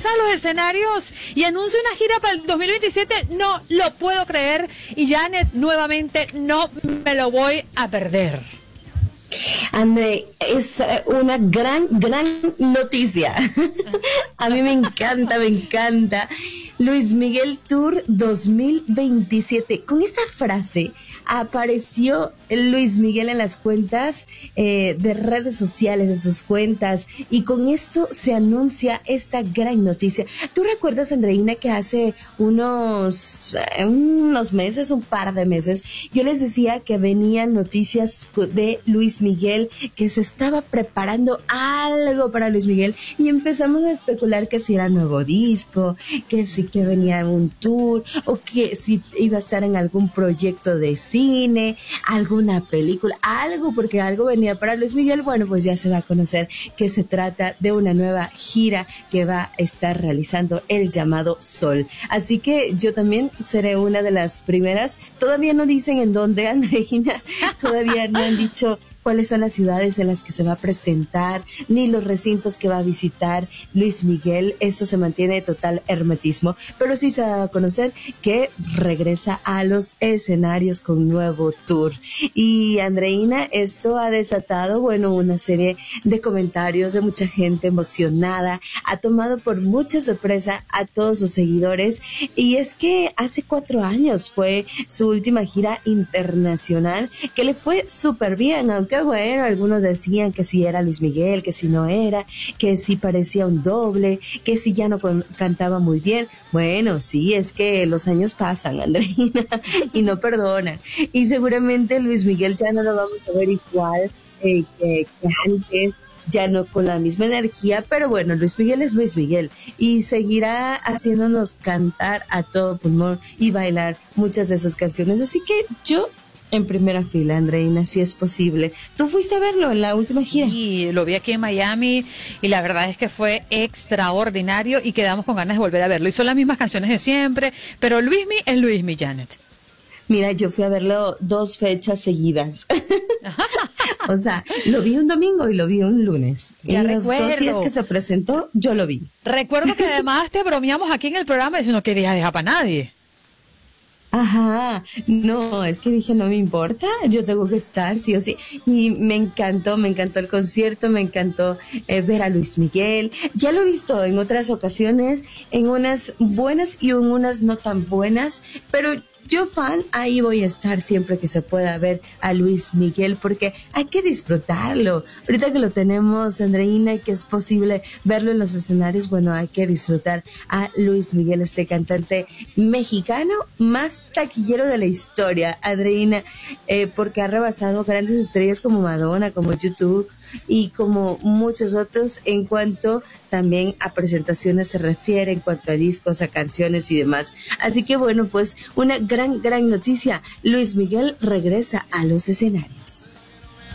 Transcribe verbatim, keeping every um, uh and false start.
regresa a los escenarios y anuncia una gira para el dos mil veintisiete. No lo puedo creer. Y Janet, nuevamente, no me lo voy a perder. André, es una gran, gran noticia. A mí me encanta, me encanta. Luis Miguel Tour dos mil veintisiete. Con esta frase apareció Luis Miguel en las cuentas eh, de redes sociales, en sus cuentas, y con esto se anuncia esta gran noticia. ¿Tú recuerdas, Andreina, que hace unos, eh, unos meses, un par de meses, yo les decía que venían noticias de Luis Miguel, que se estaba preparando algo para Luis Miguel, y empezamos a especular que si era nuevo disco, que si que venía un tour, o que si iba a estar en algún proyecto de cine, alguna película, algo, porque algo venía para Luis Miguel. Bueno, pues ya se da a conocer que se trata de una nueva gira que va a estar realizando el llamado Sol. Así que yo también seré una de las primeras. Todavía no dicen en dónde, Andreina, todavía no han dicho cuáles son las ciudades en las que se va a presentar, ni los recintos que va a visitar Luis Miguel. Eso se mantiene total hermetismo, pero sí se da a conocer que regresa a los escenarios con nuevo tour. Y Andreina, esto ha desatado, bueno, una serie de comentarios de mucha gente emocionada, ha tomado por mucha sorpresa a todos sus seguidores, y es que hace cuatro años fue su última gira internacional, que le fue súper bien, aunque bueno, algunos decían que si era Luis Miguel, que si no era, que si parecía un doble, que si ya no cantaba muy bien. Bueno, sí, es que los años pasan, Andreina, y no perdonan. Y seguramente Luis Miguel ya no lo vamos a ver igual eh, que, que antes, ya no con la misma energía, pero bueno, Luis Miguel es Luis Miguel y seguirá haciéndonos cantar a todo pulmón y bailar muchas de sus canciones. Así que yo en primera fila, Andreina, si es posible. ¿Tú fuiste a verlo en la última gira? Sí, lo vi aquí en Miami y la verdad es que fue extraordinario y quedamos con ganas de volver a verlo. Y son las mismas canciones de siempre, pero Luismi es Luismi, Janet. Mira, yo fui a verlo dos fechas seguidas. O sea, lo vi un domingo y lo vi un lunes. Ya en recuerdo. Los dos días que se presentó, yo lo vi. Recuerdo que además te bromeamos aquí en el programa diciendo que querías dejar para nadie. Ajá, no, es que dije, no me importa, yo tengo que estar, sí o sí, y me encantó, me encantó el concierto, me encantó eh, ver a Luis Miguel. Ya lo he visto en otras ocasiones, en unas buenas y en unas no tan buenas, pero yo fan, ahí voy a estar siempre que se pueda ver a Luis Miguel, porque hay que disfrutarlo. Ahorita que lo tenemos, Andreina, y que es posible verlo en los escenarios, bueno, hay que disfrutar a Luis Miguel, este cantante mexicano más taquillero de la historia, Andreina, eh, porque ha rebasado grandes estrellas como Madonna, como YouTube y como muchos otros en cuanto también a presentaciones se refiere, en cuanto a discos, a canciones y demás. Así que bueno, pues una gran, gran noticia. Luis Miguel regresa a los escenarios.